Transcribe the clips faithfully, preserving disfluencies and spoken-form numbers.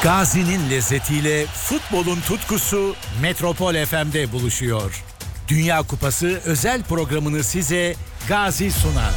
Gazi'nin lezzetiyle futbolun tutkusu Metropol F M'de buluşuyor. Dünya Kupası özel programını size Gazi sunar.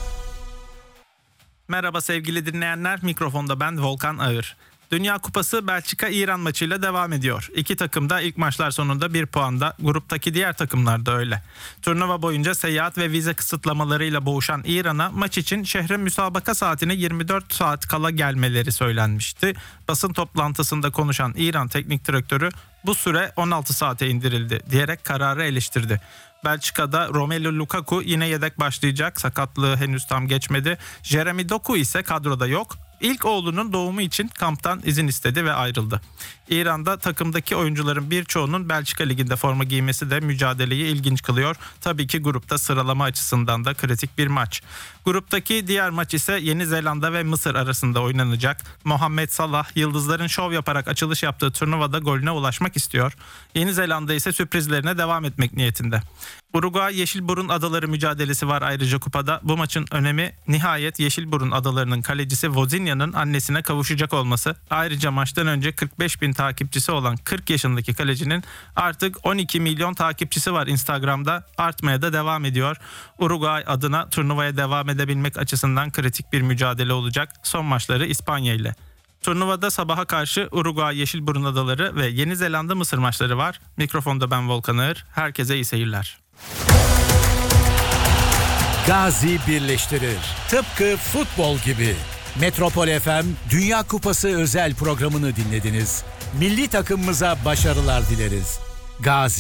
Merhaba sevgili dinleyenler, mikrofonda ben Volkan Ağır. Dünya Kupası Belçika-İran maçıyla devam ediyor. İki takım da ilk maçlar sonunda bir puanda, gruptaki diğer takımlar da öyle. Turnuva boyunca seyahat ve vize kısıtlamalarıyla boğuşan İran'a maç için şehre müsabaka saatine yirmi dört saat kala gelmeleri söylenmişti. Basın toplantısında konuşan İran teknik direktörü bu süre on altı saate indirildi diyerek kararı eleştirdi. Belçika'da Romelu Lukaku yine yedek başlayacak, sakatlığı henüz tam geçmedi. Jeremy Doku ise kadroda yok. İlk oğlunun doğumu için kamptan izin istedi ve ayrıldı. İran'da takımdaki oyuncuların birçoğunun Belçika Ligi'nde forma giymesi de mücadeleyi ilginç kılıyor. Tabii ki grupta sıralama açısından da kritik bir maç. Gruptaki diğer maç ise Yeni Zelanda ve Mısır arasında oynanacak. Muhammed Salah, yıldızların şov yaparak açılış yaptığı turnuvada golüne ulaşmak istiyor. Yeni Zelanda ise sürprizlerine devam etmek niyetinde. Uruguay Yeşilburun Adaları mücadelesi var ayrıca kupada. Bu maçın önemi nihayet Yeşilburun Adaları'nın kalecisi Vozinha'nın annesine kavuşacak olması. Ayrıca maçtan önce kırk beş bin takipçisi olan kırk yaşındaki kalecinin artık on iki milyon takipçisi var Instagram'da. Artmaya da devam ediyor. Uruguay adına turnuvaya devam edebilmek açısından kritik bir mücadele olacak. Son maçları İspanya ile. Turnuvada sabaha karşı Uruguay Yeşilburun Adaları ve Yeni Zelanda Mısır maçları var. Mikrofonda ben Volkan Ağır. Herkese iyi seyirler. Gazi birleştirir. Tıpkı futbol gibi. Metropol F M Dünya Kupası özel programını dinlediniz. Milli takımımıza başarılar dileriz. Gazi.